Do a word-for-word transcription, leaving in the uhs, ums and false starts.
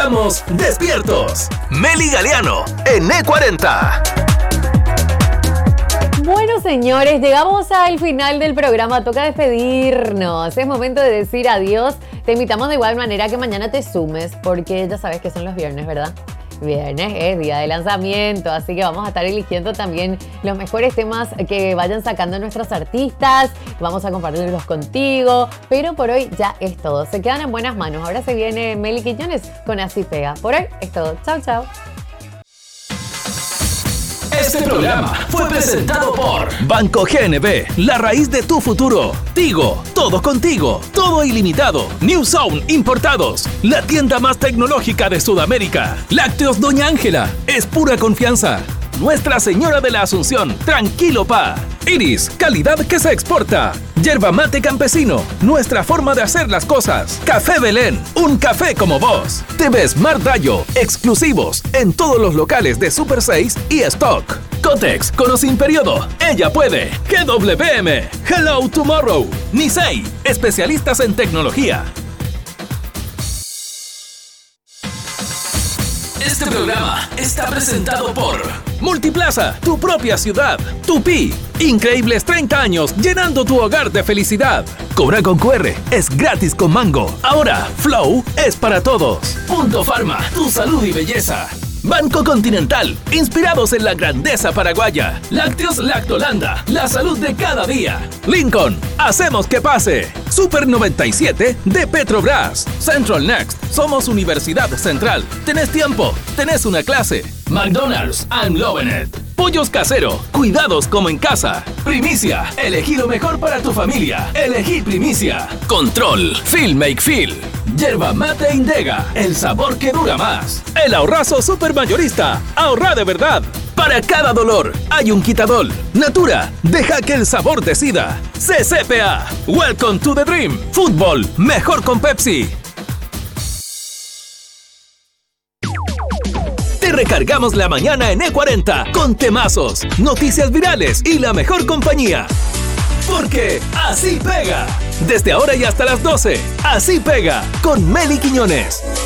Estamos despiertos. Meli Galeano en E cuarenta. Bueno, señores, llegamos al final del programa. Toca despedirnos. Es momento de decir adiós. Te invitamos de igual manera que mañana te sumes, porque ya sabes que son los viernes, ¿verdad? Viernes es día de lanzamiento, así que vamos a estar eligiendo también los mejores temas que vayan sacando nuestros artistas. Vamos a compartirlos contigo, pero por hoy ya es todo. Se quedan en buenas manos. Ahora se viene Meli Quiñones con Así Pega. Por hoy es todo. Chau, chau. Este programa fue presentado por Banco G N B, la raíz de tu futuro. Tigo, todo contigo, todo ilimitado. New Zone Importados, la tienda más tecnológica de Sudamérica. Lácteos Doña Ángela, es pura confianza. Nuestra Señora de la Asunción, Tranquilo Pa. Iris, calidad que se exporta. Yerba Mate Campesino, nuestra forma de hacer las cosas. Café Belén, un café como vos. T V Smart Rayo, exclusivos en todos los locales de Super seis y Stock. Cotex, con o sin periodo, ella puede. G W M, Hello Tomorrow. Nisei, especialistas en tecnología. Este programa está presentado por Multiplaza, tu propia ciudad. Tupi, increíbles treinta años llenando tu hogar de felicidad. Cobra con Q R, es gratis con Mango. Ahora, Flow es para todos. Punto Pharma, tu salud y belleza. Banco Continental, inspirados en la grandeza paraguaya. Lácteos Lactolanda, la salud de cada día. Lincoln, hacemos que pase. Super noventa y siete de Petrobras. Central Next, somos Universidad Central. Tenés tiempo, tenés una clase. McDonald's, I'm loving it. Pollos Casero, cuidados como en casa. Primicia, elegí lo mejor para tu familia. Elegí Primicia. Control, Feel Make Feel. Yerba Mate Indega, el sabor que dura más. El ahorrazo supermayorista, ahorra de verdad. Para cada dolor hay un quitadol. Natura, deja que el sabor decida. C C P A, Welcome to the Dream. Fútbol, mejor con Pepsi. Te recargamos la mañana en E cuarenta con temazos, noticias virales y la mejor compañía. Porque así pega. Desde ahora y hasta las doce, Así Pega con Meli Quiñones.